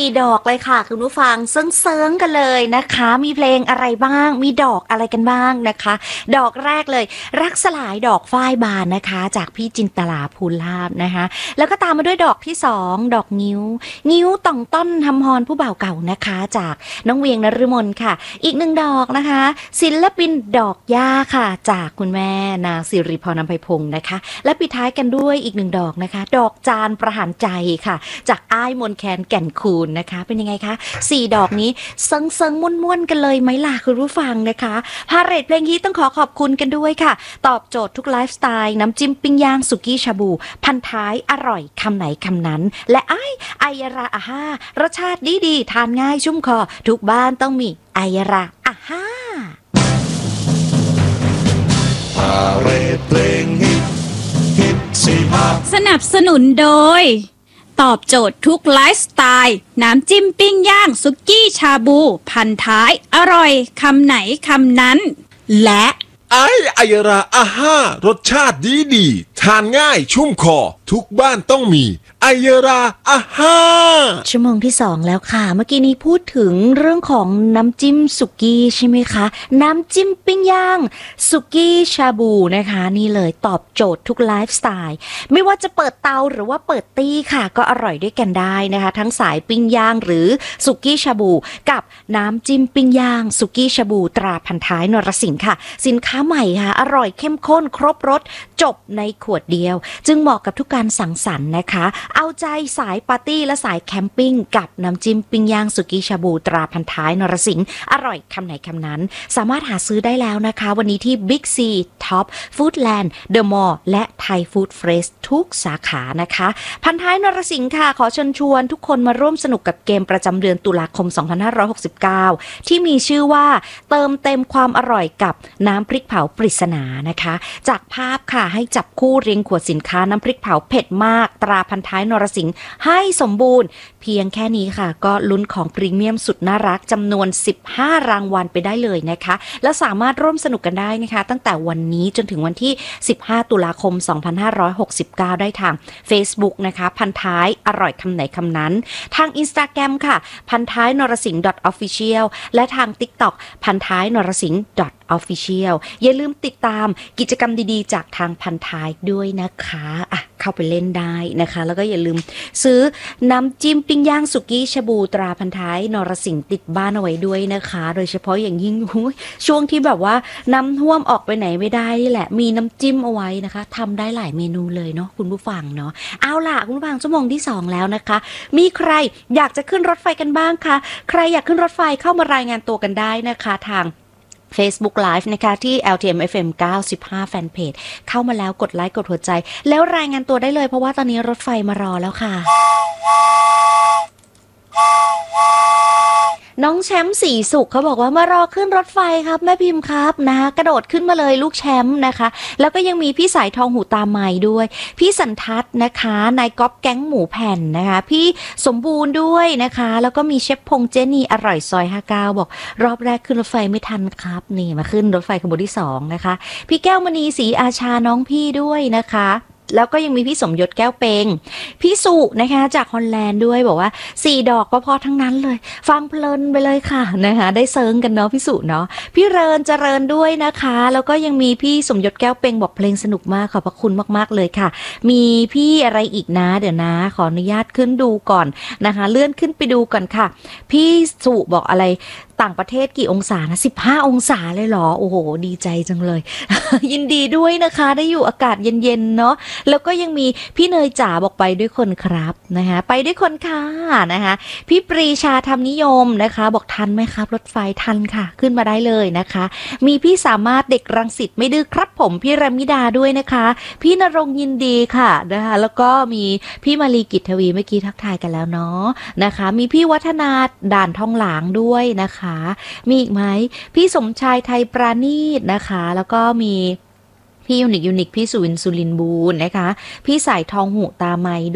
4 ดอกเลยค่ะคุณผู้ฟังเซิงๆกันเลยนะคะมีเพลงอะไรบ้างมีดอกอะไรกันบ้างนะคะดอกแรกเลยรักสลายดอกฝ้ายบานนะคะจากพี่จินตลาภูลาภนะคะแล้วก็ตามมาด้วยดอกที่2ดอกงิ้วต่องต้นทำฮรผู้บ่าวเก่านะคะจากน้องเวียงนฤมลค่ะอีก1 ดอกนะคะศิลปินดอกหญ้าค่ะจากคุณแม่นางสิริพร อำไพพงศ์นะคะและปิดท้ายกันด้วยอีก1 ดอกนะคะดอกจานประหารใจค่ะจากอ้ายมนแคนแก่นคูนนะคะเป็นยังไงคะ4 ดอกนี้เซิงม่วนๆกันเลยไหมล่ะคุณผู้ฟังนะคะพาเรทเพลงนี้ต้องขอบคุณกันด้วยค่ะตอบโจทย์ทุกไลฟ์สไตล์น้ำจิ้มปิ้งย่างสุกี้ชาบูพันท้ายอร่อยคำไหนคำนั้นและไอยราอาฮ่ารสชาติดีทานง่ายชุ่มคอทุกบ้านต้องมีไอยราอาฮ่าพาเรทเพลงฮิต45 สนับสนุนโดยตอบโจทย์ทุกไลฟ์สไตล์น้ำจิ้มปิ้งย่างสุกี้ชาบูพันท้ายอร่อยคำไหนคำนั้นและไอยราอาฮ่ารสชาติดีทานง่ายชุ่มคอทุกบ้านต้องมีไอยราอาฮ่าชั่วโมงที่2แล้วค่ะเมื่อกี้นี้พูดถึงเรื่องของน้ำจิ้มสุกี้ใช่ไหมคะน้ำจิ้มปิ้งย่างสุกี้ชาบูนะคะนี่เลยตอบโจทย์ทุกไลฟ์สไตล์ไม่ว่าจะเปิดเตาหรือว่าเปิดตี้ค่ะก็อร่อยด้วยกันได้นะคะทั้งสายปิ้งย่างหรือสุกี้ชาบูกับน้ำจิ้มปิ้งย่างสุกี้ชาบูตราพันท้ายนรสิงห์ค่ะสินค้าใหม่ค่ะอร่อยเข้มข้นครบรสจบในขวดเดียวจึงเหมาะกับทุกการสังสรรค์นะคะเอาใจสายปาร์ตี้และสายแคมปิ้งกับน้ำจิ้มปิ้งย่างสุกี้ชาบูตราพันท้ายนรสิงห์อร่อยคำไหนคำนั้นสามารถหาซื้อได้แล้วนะคะวันนี้ที่ Big C Top Foodland The Mall และ Thai Food Fresh ทุกสาขานะคะพันท้ายนรสิงห์ค่ะขอเชิญชวนทุกคนมาร่วมสนุกกับเกมประจำเดือนตุลาคม2569ที่มีชื่อว่าเติมเต็มความอร่อยกับน้ำพริกเผาปริศนานะคะจากภาพค่ะให้จับคู่เรียงขวดสินค้าน้ำพริกเผาเผ็ดมากตราพันท้ายนรสิงห์ให้สมบูรณ์เพียงแค่นี้ค่ะก็ลุ้นของพรีเมียมสุดน่ารักจำนวน15 รางวัลไปได้เลยนะคะและสามารถร่วมสนุกกันได้นะคะตั้งแต่วันนี้จนถึงวันที่15 ตุลาคม2569ได้ทาง Facebook นะคะพันท้ายอร่อยคำไหนคำนั้นทาง Instagram ค่ะพันท้ายนรสิงห์ .official และทาง TikTok พันท้ายนรสิงห์ .official อย่าลืมติดตามกิจกรรมดีๆจากทางพันท้ายด้วยนะคะเข้าไปเล่นได้นะคะแล้วก็อย่าลืมซื้อน้ำจิ้มปิ้งย่างสุกี้ชาบูตราพันท้ายนรสิงห์ติดบ้านเอาไว้ด้วยนะคะโดยเฉพาะอย่างยิ่งช่วงที่แบบว่าน้ำท่วมออกไปไหนไม่ได้นี่แหละมีน้ำจิ้มเอาไว้นะคะทำได้หลายเมนูเลยเนาะคุณผู้ฟังเนาะเอาล่ะคุณผู้ฟังชั่วโมงที่2แล้วนะคะมีใครอยากจะขึ้นรถไฟกันบ้างคะใครอยากขึ้นรถไฟเข้ามารายงานตัวกันได้นะคะทางFacebook Live นะคะที่ LTM FM 95 Fanpage เข้ามาแล้วกดไลค์กดหัวใจแล้วรายงานตัวได้เลยเพราะว่าตอนนี้รถไฟมารอแล้วค่ะน้องแชมป์สีสุขเขาบอกว่ามารอขึ้นรถไฟครับแม่พิมพ์ครับนะคะกระโดดขึ้นมาเลยลูกแชมป์นะคะแล้วก็ยังมีพี่สายทองหูตาไม้ด้วยพี่สันทัศน์นะคะนายก๊อฟแก๊งหมูแผ่นนะคะพี่สมบูรณ์ด้วยนะคะแล้วก็มีเชฟพงเจนี่อร่อยซอย59บอกรอบแรกขึ้นรถไฟไม่ทันครับนี่มาขึ้นรถไฟขบวนที่2นะคะพี่แก้วมณีศรีอาชาน้องพี่ด้วยนะคะแล้วก็ยังมีพี่สมยศแก้วเปงพี่สุนะคะจากฮอลแลนด์ด้วยบอกว่า4 ดอกพอทั้งนั้นเลยฟังเพลินไปเลยค่ะนะคะได้เซิร์งกันเนาะพี่สุเนาะพี่เรินเจริญด้วยนะคะแล้วก็ยังมีพี่สมยศแก้วเปงบอกเพลงสนุกมากขอบพระคุณมากๆเลยค่ะมีพี่อะไรอีกนะเดี๋ยวนะขออนุญาตขึ้นดูก่อนนะคะเลื่อนขึ้นไปดูก่อนค่ะพี่สุบอกอะไรต่างประเทศกี่องศานะ15 องศาเลยเหรอโอ้โหดีใจจังเลย ยินดีด้วยนะคะได้อยู่อากาศเย็นๆเนาะแล้วก็ยังมีพี่เนยจ๋าบอกไปด้วยคนครับนะคะไปด้วยคนค่ะนะคะพี่ปรีชาธรรมนิยมนะคะบอกทันไหมครับรถไฟทันค่ะขึ้นมาได้เลยนะคะมีพี่สามารถเด็กรังสิตไม่ดื้อครับผมพี่รามิดาด้วยนะคะพี่ณรงค์ยินดีค่ะนะคะแล้วก็มีพี่มาลีกิจทวีเมื่อกี้ทักทายกันแล้วเนาะนะคะมีพี่วัฒนาด่านทองหลางด้วยนะคะมีอีกไหมพี่สมชายไทยปราณีตนะคะแล้วก็มีพี่ยูนิคพี่สุวินสุรินทร์บูรณ์นะคะพี่สายทองหูตาไม้